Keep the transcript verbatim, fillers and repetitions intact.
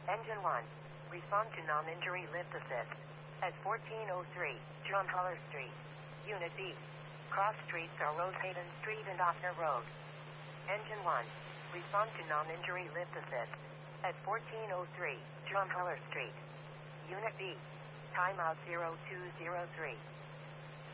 Engine one. Respond to non-injury lift assist. At fourteen oh three, Drumheller Street. Unit B. Cross streets are Road Hayden Street and Offner Road. Engine one. Respond to non-injury lift assist. At fourteen oh three, Drumheller Street. Unit B. Timeout zero two zero three.